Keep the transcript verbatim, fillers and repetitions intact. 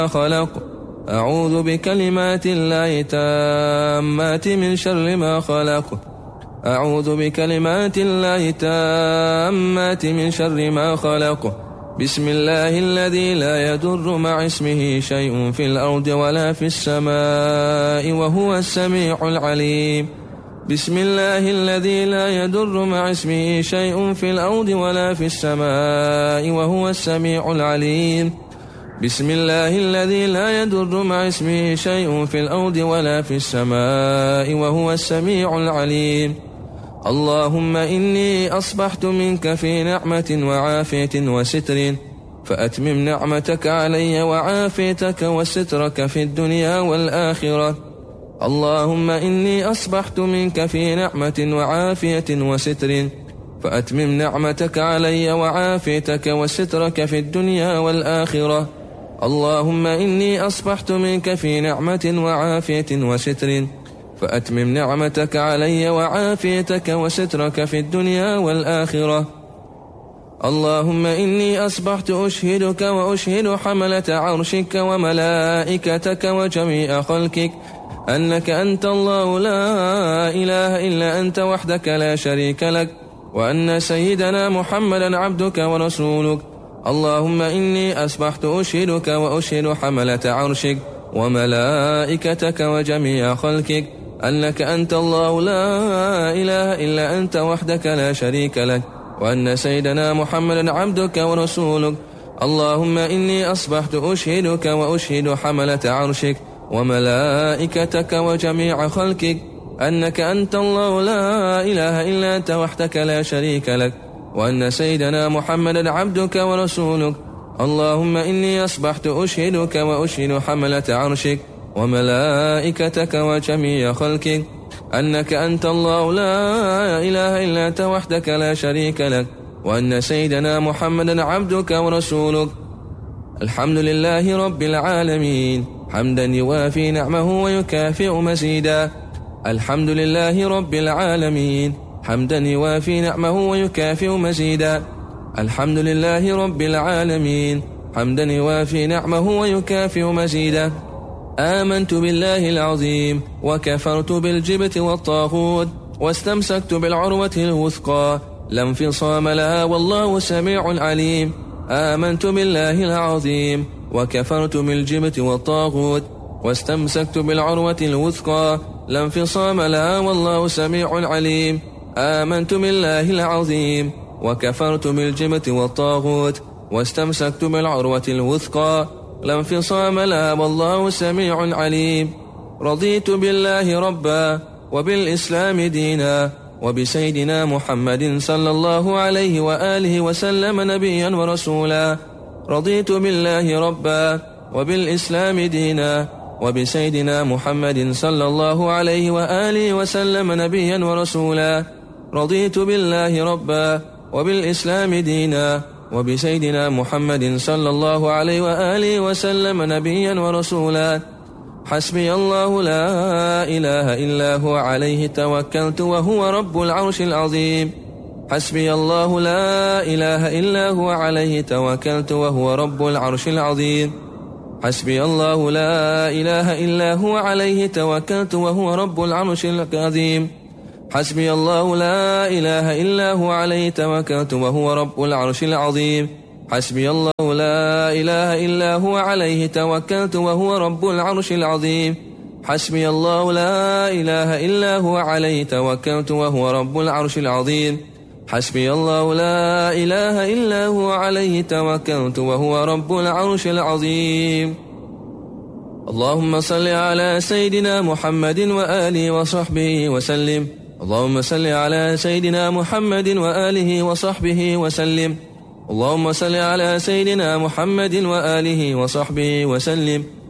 خلق. أعوذ بكلمات الله التامات من شر ما خلق. أعوذ بكلمات الله التامات من شر ما خلق. بسم الله الذي لا يضر مع اسمه شيء في الأرض ولا في السماء وهو السميع العليم. بسم الله الذي لا يضر مع اسمه شيء في الأرض ولا في السماء وهو السميع العليم. بسم الله الذي لا يضر مع اسمه شيء في الأرض ولا في السماء وهو السميع العليم. اللهم إني أصبحت منك في نعمة وعافية وستر، فأتمم نعمتك علي وعافيتك وسترك في الدنيا والآخرة. اللهم إني أصبحت منك في نعمة وعافية وستر، فأتمم نعمتك علي وعافيتك وسترك في الدنيا والآخرة. اللهم إني أصبحت منك في نعمة وعافية وستر، فأتمم نعمتك علي وعافيتك وسترك في الدنيا والآخرة. اللهم إني أصبحت أشهدك وأشهد حملة عرشك وملائكتك وجميع خلقك أنك أنت الله لا إله إلا أنت وحدك لا شريك لك، وأن سيدنا محمدا عبدك ورسولك. اللهم إني أصبحت أشهدك وأشهد حملة عرشك وملائكتك وجميع خلقك أنك أنت الله لا إله إلا أنت وحدك لا شريك لك، وأن سيدنا محمدا عبدك ورسولك. اللهم إني أصبحت أشهدك وأشهد حملة عرشك وملائكتك وجميع خلقك أنك أنت الله لا إله إلا أنت وحدك لا شريك لك، وأن سيدنا محمدا عبدك ورسولك. اللهم إني أصبحت أشهدك وأشهد حملة عرشك وملائكتك وجميع خلقك أنك أنت الله لا إله إلا أنت وحدك لا شريك لك، وأن سيدنا محمدا عبدك ورسولك. الحمد لله رب العالمين حمدا يوافي نعمه ويكافئ مزيدا. الحمد لله رب العالمين حمدا يوافي نعمه ويكافئ مزيدا. الحمد لله رب العالمين حمدا يوافي نعمه ويكافئ مزيدا. آمنت بالله العظيم وكفرت بالجبت والطاغوت واستمسكت بالعروة الوثقى لا انفصام لها والله سميع عليم. آمنت بالله العظيم وكفرت بالجبت والطاغوت واستمسكت بالعروة الوثقى لا انفصام لها والله سميع عليم. آمنت بالله العظيم وكفرت بالجبت والطاغوت واستمسكت بالعروة الوثقى لا انفصام لها والله سميع عليم. رضيت بالله ربا وبالإسلام دينا وبسيدنا محمد صلى الله عليه وآله وسلم نبيا ورسولا. رضيت بالله ربا وبالإسلام دينا وبسيدنا محمد صلى الله عليه وآله وسلم نبيا ورسولا. رضيت بالله ربا وبالإسلام دينا وبسيدنا محمد صلى الله عليه وآله وسلم نبيا ورسولا. حسبي الله لا إله إلا هو عليه توكلت وهو رب العرش العظيم. حسبي الله لا إله إلا هو عليه توكلت وهو رب العرش العظيم. حسبي الله لا إله إلا هو عليه توكلت وهو رب العرش العظيم. حسبي الله لا إله إلا هو عليه توكلت وهو رب العرش العظيم. حسبي الله لا إله إلا هو عليه توكلت وهو رب العرش العظيم. حسبي الله لا إله إلا هو عليه توكلت وهو رب العرش العظيم. حسبي الله لا إله إلا هو عليه توكلت وهو رب العرش العظيم. اللهم صل على سيدنا محمد وآله وصحبه وسلم. اللهم صل على سيدنا محمد وآله وصحبه وسلم. اللهم صل على سيدنا محمد وآله وصحبه وسلم.